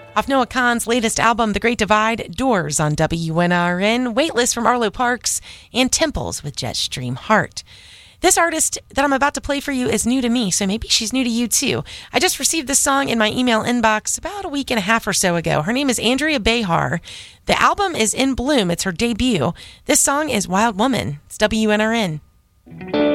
Off Noah Kahan's latest album, The Great Divide, Doors on WNRN, Weightless from Arlo Parks, and Temples with Jetstream Heart. This artist that I'm about to play for you is new to me, so maybe she's new to you too. I just received this song in my email inbox about a week and a half or so ago. Her name is Andrea Behar. The album is In Bloom. It's her debut. This song is Wild Woman. It's WNRN.